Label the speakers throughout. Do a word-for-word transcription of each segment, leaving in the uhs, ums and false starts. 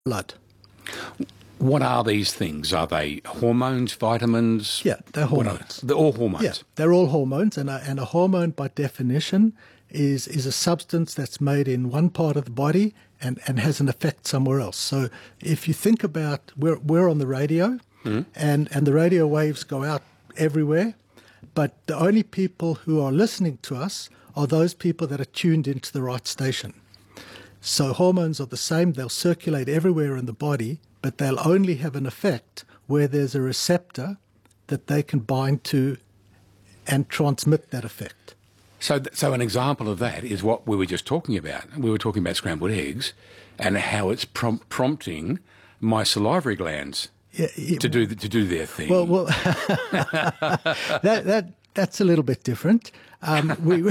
Speaker 1: blood.
Speaker 2: What are these things? Are they hormones, vitamins?
Speaker 1: Yeah, they're hormones.
Speaker 2: They're all hormones?
Speaker 1: Yeah, they're all hormones, and a, and a hormone, by definition, is is a substance that's made in one part of the body and, and has an effect somewhere else. So if you think about, we're, we're on the radio, mm-hmm. and, and the radio waves go out everywhere, but the only people who are listening to us are those people that are tuned into the right station. So hormones are the same. They'll circulate everywhere in the body, but they'll only have an effect where there's a receptor that they can bind to and transmit that effect.
Speaker 2: So th- so an example of that is what we were just talking about. We were talking about scrambled eggs and how it's prom- prompting my salivary glands yeah, it, to do the, to do their thing.
Speaker 1: Well, well that that that's a little bit different. Um, we,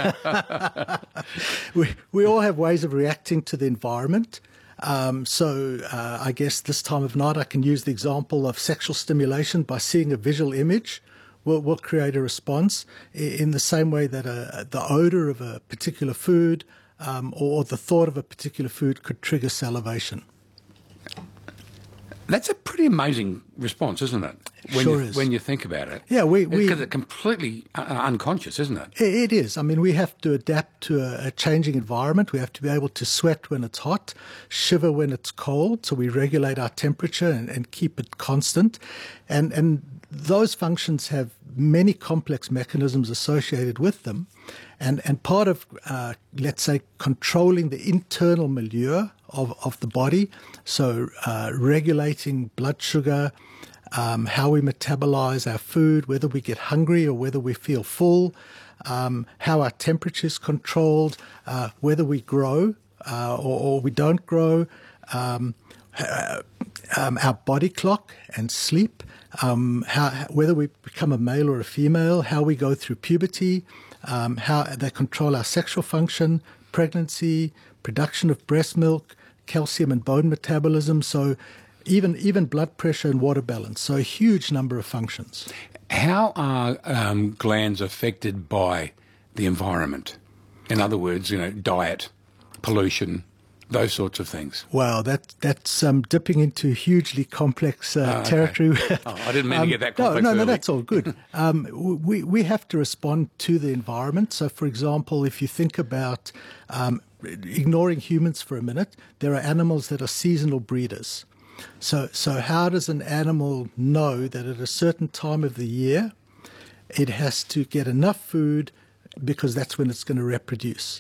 Speaker 1: we we all have ways of reacting to the environment. Um, so uh, I guess this time of night I can use the example of sexual stimulation. By seeing a visual image, we'll, we'll create a response in the same way that a, the odor of a particular food um, or the thought of a particular food could trigger salivation.
Speaker 2: That's a pretty amazing response, isn't it? When
Speaker 1: sure
Speaker 2: you,
Speaker 1: is.
Speaker 2: When you think about it.
Speaker 1: Yeah, we... we
Speaker 2: because it's completely uh, unconscious, isn't it?
Speaker 1: It is. I mean, we have to adapt to a, a changing environment. We have to be able to sweat when it's hot, shiver when it's cold, so we regulate our temperature and, and keep it constant. And, and those functions have many complex mechanisms associated with them. And, and part of, uh, let's say, controlling the internal milieu of, of the body, so uh, regulating blood sugar, um, how we metabolize our food, whether we get hungry or whether we feel full, um, how our temperature is controlled, uh, whether we grow uh, or, or we don't grow, um, uh, um, our body clock and sleep, um, how, whether we become a male or a female, how we go through puberty, um, how they control our sexual function, pregnancy, production of breast milk, calcium and bone metabolism, so even even blood pressure and water balance, so a huge number of functions.
Speaker 2: How are um, glands affected by the environment? In other words, you know, diet, pollution, those sorts of things.
Speaker 1: Wow, that, that's um, dipping into hugely complex uh,
Speaker 2: oh, okay.
Speaker 1: territory.
Speaker 2: oh, I didn't mean um, to get that complex.
Speaker 1: No, no,
Speaker 2: early.
Speaker 1: no, that's all good. um, we, we have to respond to the environment. So, for example, if you think about um, ignoring humans for a minute, there are animals that are seasonal breeders. So, so how does an animal know that at a certain time of the year it has to get enough food because that's when it's going to reproduce?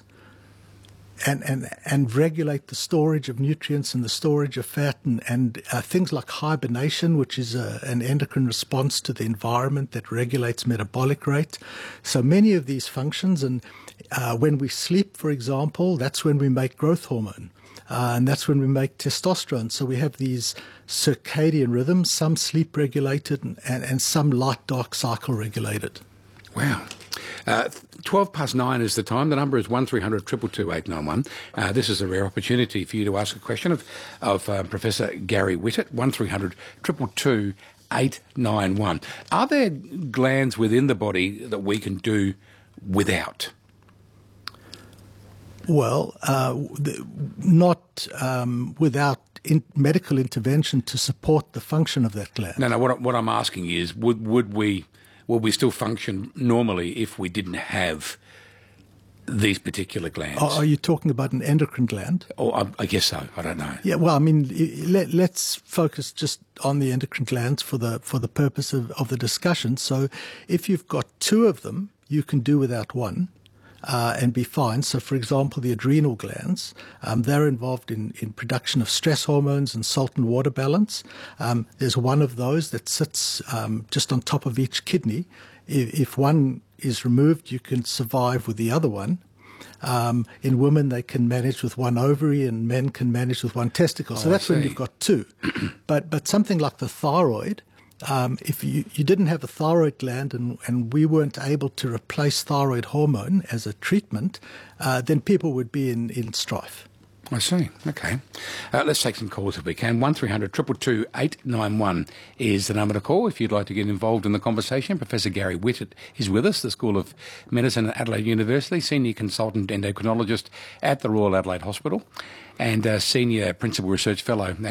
Speaker 1: And, and and regulate the storage of nutrients and the storage of fat and, and uh, things like hibernation, which is a, an endocrine response to the environment that regulates metabolic rate. So many of these functions, and uh, when we sleep, for example, that's when we make growth hormone. Uh, and that's when we make testosterone. So we have these circadian rhythms, some sleep regulated and, and, and some light-dark cycle regulated.
Speaker 2: Wow. Uh, twelve past nine is the time. The number is one three hundred two two two eight nine one. Uh, this is a rare opportunity for you to ask a question of, of uh, Professor Gary Whitted, one three hundred two two two eight nine one. Are there glands within the body that we can do without?
Speaker 1: Well, uh, not um, without in medical intervention to support the function of that gland.
Speaker 2: No, no, what, what I'm asking is, would, would we... Will we still function normally if we didn't have these particular glands?
Speaker 1: Are you talking about an endocrine gland?
Speaker 2: Oh, I, I guess so. I don't know.
Speaker 1: Yeah, well, I mean, let, let's focus just on the endocrine glands for the for the purpose of, of the discussion. So if you've got two of them, you can do without one. Uh, and be fine. So, for example, the adrenal glands, um, they're involved in, in production of stress hormones and salt and water balance. Um, there's one of those that sits um, just on top of each kidney. If, if one is removed, you can survive with the other one. Um, in women, they can manage with one ovary, and men can manage with one testicle. So
Speaker 2: oh,
Speaker 1: that's when you've got two. but but something like the thyroid, Um, if you, you didn't have a thyroid gland and, and we weren't able to replace thyroid hormone as a treatment, uh, then people would be in, in strife.
Speaker 2: I see. Okay. Uh, let's take some calls if we can. one three hundred two two two eight nine one is the number to call if you'd like to get involved in the conversation. Professor Gary Whitted is with us, the School of Medicine at Adelaide University, Senior Consultant Endocrinologist at the Royal Adelaide Hospital and uh, Senior Principal Research Fellow